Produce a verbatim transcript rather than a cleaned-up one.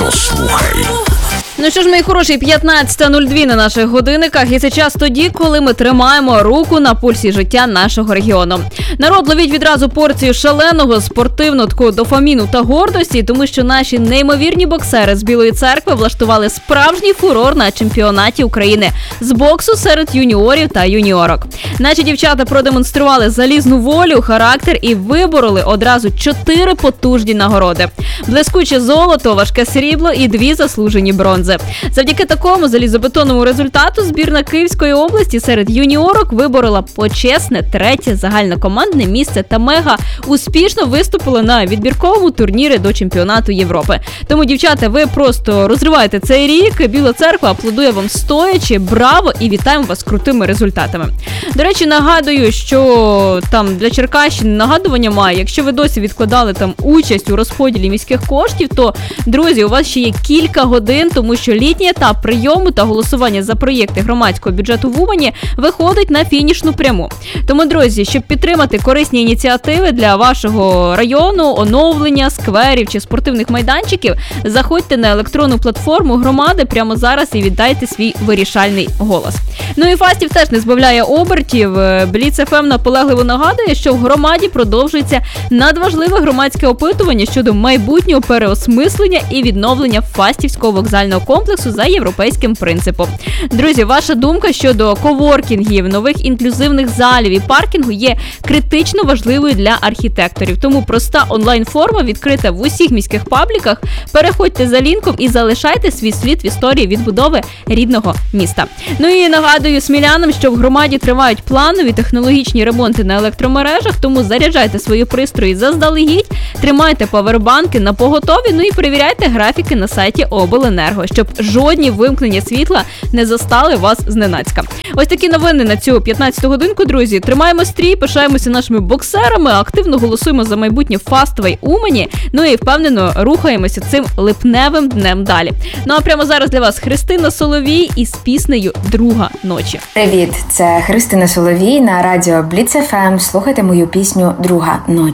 що слухай. Ну що ж, мої хороші, п'ятнадцята нуль два на наших годинниках, і це час тоді, коли ми тримаємо руку на пульсі життя нашого регіону. Народ, ловіть відразу порцію шаленого спортивного такого дофаміну та гордості, тому що наші неймовірні боксери з Білої Церкви влаштували справжній фурор на чемпіонаті України з боксу серед юніорів та юніорок. Наші дівчата продемонстрували залізну волю, характер і вибороли одразу чотири потужні нагороди. Блискуче золото, важке срібло і дві заслужені бронзи. Завдяки такому залізобетонному результату збірна Київської області серед юніорок виборола почесне третє загальнокомандне місце та мега успішно виступила на відбірковому турнірі до чемпіонату Європи. Тому, дівчата, ви просто розриваєте цей рік. Біла Церква аплодує вам стоячи, браво і вітаємо вас з крутими результатами. До речі, нагадую, що там для Черкащини нагадування має, якщо ви досі відкладали там участь у розподілі міських коштів, то, друзі, у вас ще є кілька годин, тому що літній етап прийому та голосування за проєкти громадського бюджету в Умані виходить на фінішну пряму. Тому, друзі, щоб підтримати корисні ініціативи для вашого району, оновлення, скверів чи спортивних майданчиків, заходьте на електронну платформу громади прямо зараз і віддайте свій вирішальний голос. Ну і Фастів теж не збавляє обертів. Бліц еф ем наполегливо нагадує, що в громаді продовжується надважливе громадське опитування щодо майбутнього переосмислення і відновлення Фастівського вокзального комплексу за європейським принципом. Друзі, ваша думка щодо коворкінгів, нових інклюзивних залів і паркінгу є критично важливою для архітекторів. Тому проста онлайн-форма відкрита в усіх міських пабліках. Переходьте за лінком і залишайте свій слід в історії відбудови рідного міста. Ну і нагадую смілянам, що в громаді тривають планові технологічні ремонти на електромережах, тому заряджайте свої пристрої заздалегідь, тримайте павербанки на поготові, ну і перевіряйте графіки на сайті Обленерго, щоб жодні вимкнення світла не застали вас зненацька. Ось такі новини на цю п'ятнадцяту годинку, друзі. Тримаємо стрій, пишаємося нашими боксерами, активно голосуємо за майбутнє Фастове Умані, ну і впевнено рухаємося цим липневим днем далі. Ну а прямо зараз для вас Христина Соловій із піснею «Друга ночі». Привіт, це Христина Соловій на радіо Бліц еф ем. Слухайте мою пісню «Друга ночі».